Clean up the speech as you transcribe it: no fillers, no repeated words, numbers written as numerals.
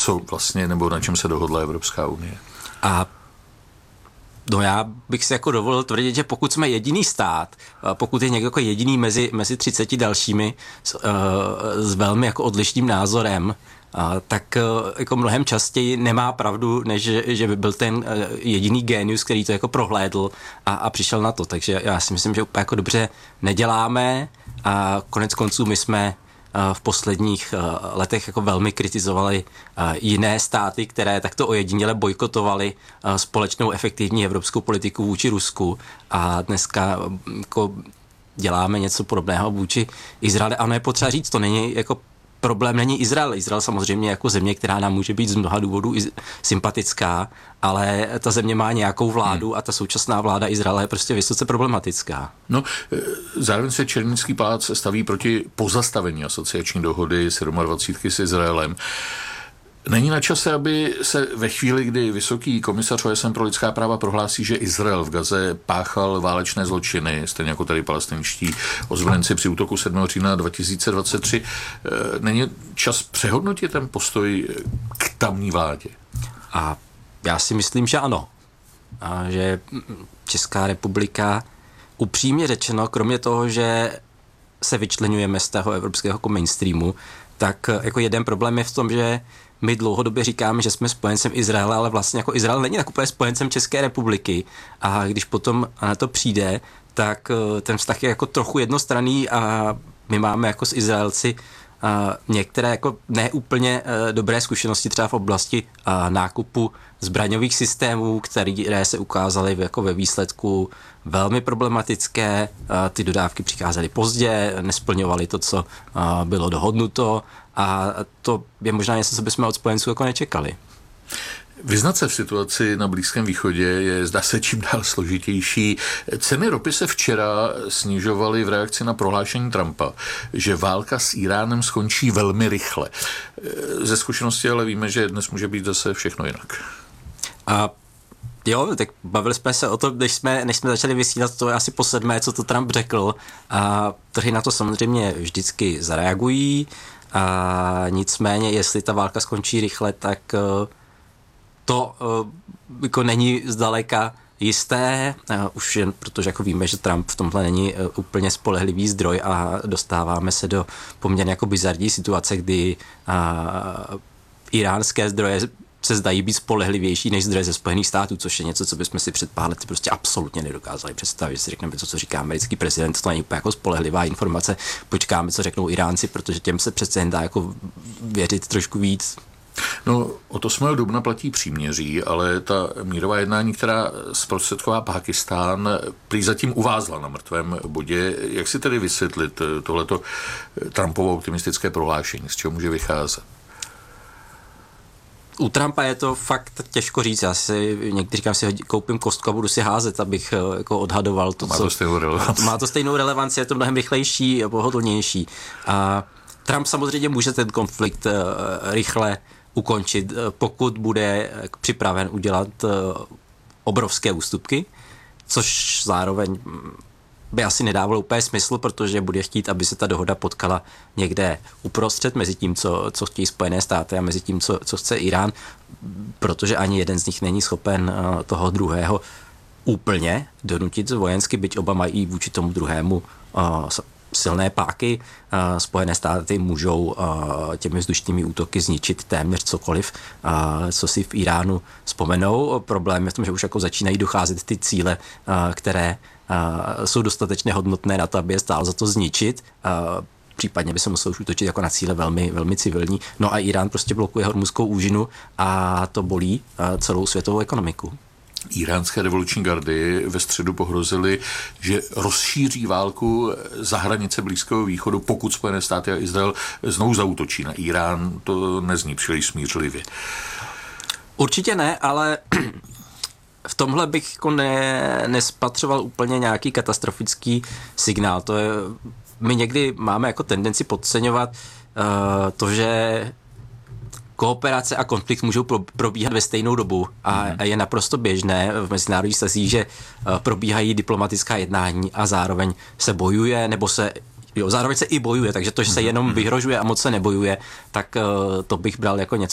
co vlastně, nebo na čem se dohodla Evropská unie. A no já bych si jako dovolil tvrdit, že pokud jsme jediný stát, pokud je někdo jako jediný mezi 30 dalšími s velmi jako odlišným názorem, tak jako mnohem častěji nemá pravdu, než že by byl ten jediný génius, který to jako prohlédl a přišel na to. Takže já si myslím, že úplně jako dobře neděláme a konec konců my jsme v posledních letech jako velmi kritizovali jiné státy, které takto ojediněle bojkotovaly společnou efektivní evropskou politiku vůči Rusku a dneska jako děláme něco podobného vůči Izraeli. A ono je potřeba říct, to není jako problém není Izrael. Izrael samozřejmě jako země, která nám může být z mnoha důvodů sympatická, ale ta země má nějakou vládu a ta současná vláda Izraele je prostě vysoce problematická. No, zároveň se Černínský palác staví proti pozastavení asociační dohody 27 s Izraelem. Není na čase, aby se ve chvíli, kdy vysoký komisař OSN pro lidská práva prohlásí, že Izrael v Gaze páchal válečné zločiny, stejně jako tady palestinští ozbrojenci při útoku 7. října 2023, není čas přehodnotit ten postoj k tamní vládě? A já si myslím, že ano. A že Česká republika upřímně řečeno, kromě toho, že se vyčleňujeme z toho evropského mainstreamu, tak jako jeden problém je v tom, že my dlouhodobě říkáme, že jsme spojencem Izraele, ale vlastně jako Izrael není tak úplně spojencem České republiky. A když potom na to přijde, tak ten vztah je jako trochu jednostranný a my máme jako s Izraelci některé jako neúplně dobré zkušenosti třeba v oblasti nákupu zbraňových systémů, které se ukázaly jako ve výsledku velmi problematické. Ty dodávky přicházely pozdě, nesplňovaly to, co bylo dohodnuto a to je možná něco, co bychom od spojenců jako nečekali. Vyznat se v situaci na Blízkém východě je, zdá se, čím dál složitější. Ceny ropy se včera snižovaly v reakci na prohlášení Trumpa, že válka s Iránem skončí velmi rychle. Ze zkušenosti ale víme, že dnes může být zase všechno jinak. A jo, tak bavili jsme se o tom, než jsme začali vysílat, to je asi po 7., co to Trump řekl. A trhy na to samozřejmě vždycky zareagují. A nicméně, jestli ta válka skončí rychle, tak to jako není zdaleka jisté, už jen protože jako víme, že Trump v tomhle není úplně spolehlivý zdroj a dostáváme se do poměrně jako bizarní situace, kdy iránské zdroje se zdají být spolehlivější než zdroje ze Spojených států, což je něco, co bychom si před pár lety prostě absolutně nedokázali představit. Si řekneme to, co říká americký prezident, to není úplně jako spolehlivá informace. Počkáme, co řeknou Iránci, protože těm se přece jen dá jako věřit trošku víc. No, od 8. dubna platí příměří, ale ta mírová jednání, která zprostředková Pákistán, prý zatím uvázla na mrtvém bodě. Jak si tedy vysvětlit tohleto Trumpovo optimistické prohlášení, z čeho může vycházet? U Trumpa je to fakt těžko říct. Já si někdy říkám, si koupím kostku a budu si házet, abych jako odhadoval to, má to stejnou relevanci. Má to stejnou relevanci, je to mnohem rychlejší a pohodlnější. A Trump samozřejmě může ten konflikt rychle ukončit, pokud bude připraven udělat obrovské ústupky, což zároveň by asi nedávalo úplně smysl, protože bude chtít, aby se ta dohoda potkala někde uprostřed mezi tím, co chtějí Spojené státy a mezi tím, co chce Irán, protože ani jeden z nich není schopen toho druhého úplně donutit vojensky, byť oba mají vůči tomu druhému silné páky. Spojené státy můžou těmi vzdušnými útoky zničit téměř cokoliv, co si v Iránu vzpomenou. Problém je v tom, že už jako začínají docházet ty cíle, které jsou dostatečně hodnotné na to, aby je stálo za to zničit. Případně by se musel už útočit jako na cíle velmi, velmi civilní. No a Irán prostě blokuje Hormuzskou úžinu a to bolí celou světovou ekonomiku. Iránské revoluční gardy ve středu pohrozily, že rozšíří válku za hranice Blízkého východu, pokud Spojené státy a Izrael znovu zaútočí na Irán. To nezní příliš smířlivě. Určitě ne, ale v tomhle bych jako nespatřoval úplně nějaký katastrofický signál. To je, my někdy máme jako tendenci podceňovat to, že kooperace a konflikt můžou probíhat ve stejnou dobu a je naprosto běžné v mezinárodních vztazích, že probíhají diplomatická jednání a zároveň se bojuje, nebo zároveň se i bojuje, takže to, že se jenom vyhrožuje a moc se nebojuje, tak to bych bral jako něco